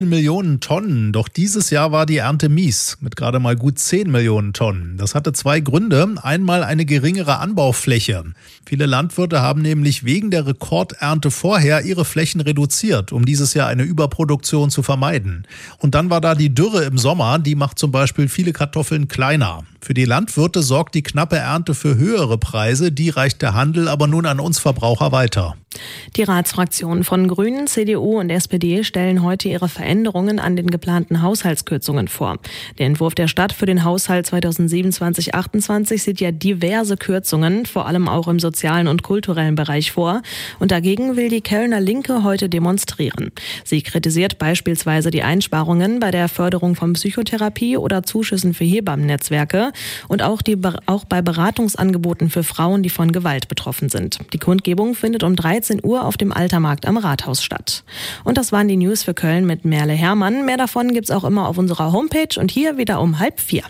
Millionen Tonnen, doch dieses Jahr war die Ernte mies, mit gerade mal gut 10 Millionen Tonnen. Das hatte zwei Gründe. Einmal eine geringere Anbaufläche. Viele Landwirte haben nämlich wegen der Rekordernte vorher ihre Flächen reduziert, um dieses Jahr eine Überproduktion zu vermeiden. Und dann war da die Dürre im Sommer, die macht zum Beispiel viele Kartoffeln kleiner. Für die Landwirte sorgt die knappe Ernte für höhere Preise, die reicht der Handel aber nun an uns Verbraucher weiter. Die Ratsfraktionen von Grünen, CDU und SPD stellen heute ihre Veränderungen an den geplanten Haushaltskürzungen vor. Der Entwurf der Stadt für den Haushalt 2027/28 sieht ja diverse Kürzungen, vor allem auch im sozialen und kulturellen Bereich vor. Und dagegen will die Kölner Linke heute demonstrieren. Sie kritisiert beispielsweise die Einsparungen bei der Förderung von Psychotherapie oder Zuschüssen für Hebammennetzwerke und auch bei Beratungsangeboten für Frauen, die von Gewalt betroffen sind. Die Kundgebung findet um 13 Uhr auf dem Altermarkt am Rathaus statt. Und das waren die News für Köln mit Merle Hermann. Mehr davon gibt's auch immer auf unserer Homepage und hier wieder um 3:30.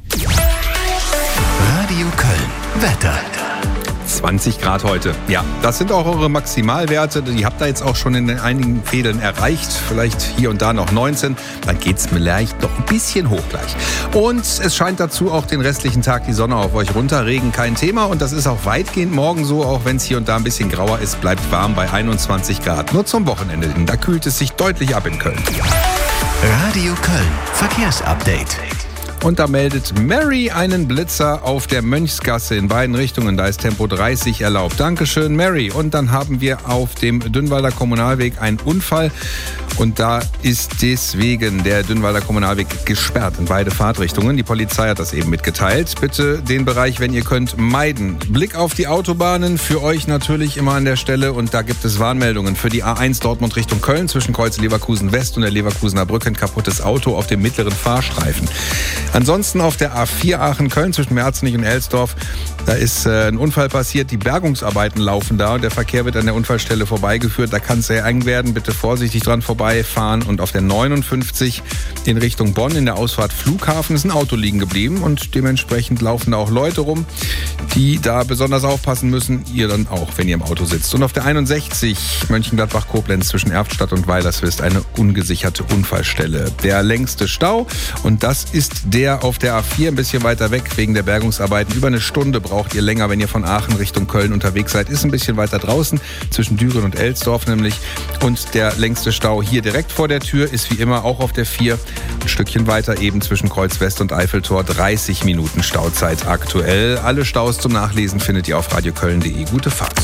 Radio Köln. Wetter. 20 Grad heute. Ja, das sind auch eure Maximalwerte. Die habt ihr jetzt auch schon in einigen Fädeln erreicht. Vielleicht hier und da noch 19. Dann geht's vielleicht noch ein bisschen hoch gleich. Und es scheint dazu auch den restlichen Tag die Sonne auf euch runter. Regen kein Thema. Und das ist auch weitgehend morgen so, auch wenn es hier und da ein bisschen grauer ist, bleibt warm bei 21 Grad. Nur zum Wochenende hin. Da kühlt es sich deutlich ab in Köln. Radio Köln. Verkehrsupdate. Und da meldet Mary einen Blitzer auf der Mönchsgasse in beiden Richtungen. Da ist Tempo 30 erlaubt. Dankeschön, Mary. Und dann haben wir auf dem Dünnwalder Kommunalweg einen Unfall. Und da ist deswegen der Dünnwalder Kommunalweg gesperrt in beide Fahrtrichtungen. Die Polizei hat das eben mitgeteilt. Bitte den Bereich, wenn ihr könnt, meiden. Blick auf die Autobahnen. Für euch natürlich immer an der Stelle. Und da gibt es Warnmeldungen für die A1 Dortmund Richtung Köln zwischen Kreuz Leverkusen West und der Leverkusener Brücke. Ein kaputtes Auto auf dem mittleren Fahrstreifen. Ansonsten auf der A4 Aachen-Köln zwischen Merzenich und Elsdorf, da ist ein Unfall passiert. Die Bergungsarbeiten laufen da und der Verkehr wird an der Unfallstelle vorbeigeführt. Da kann es sehr eng werden. Bitte vorsichtig dran vorbeifahren. Und auf der 59 in Richtung Bonn in der Ausfahrt Flughafen ist ein Auto liegen geblieben und dementsprechend laufen da auch Leute rum, die da besonders aufpassen müssen. Ihr dann auch, wenn ihr im Auto sitzt. Und auf der 61 Mönchengladbach-Koblenz zwischen Erftstadt und Weilerswist eine ungesicherte Unfallstelle. Der längste Stau und das ist der auf der A4 ein bisschen weiter weg wegen der Bergungsarbeiten. Über eine Stunde braucht ihr länger, wenn ihr von Aachen Richtung Köln unterwegs seid. Ist ein bisschen weiter draußen, zwischen Düren und Elsdorf nämlich. Und der längste Stau hier direkt vor der Tür ist wie immer auch auf der 4. Ein Stückchen weiter eben zwischen Kreuz West und Eiffeltor. 30 Minuten Stauzeit aktuell. Alle Staus zum Nachlesen findet ihr auf radioköln.de. Gute Fahrt.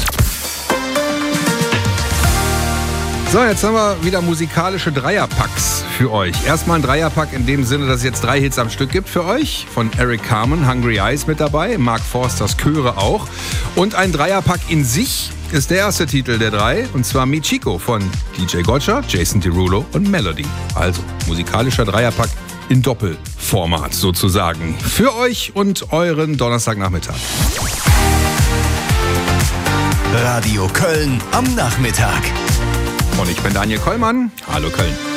So, jetzt haben wir wieder musikalische Dreierpacks für euch. Erstmal ein Dreierpack in dem Sinne, dass es jetzt 3 Hits am Stück gibt für euch. Von Eric Carmen, Hungry Eyes mit dabei, Mark Forsters Chöre auch. Und ein Dreierpack in sich ist der erste Titel der 3, und zwar Michiko von DJ Gotcha, Jason Derulo und Melody. Also musikalischer Dreierpack in Doppelformat sozusagen. Für euch und euren Donnerstagnachmittag. Radio Köln am Nachmittag. Und ich bin Daniel Kollmann. Hallo Köln.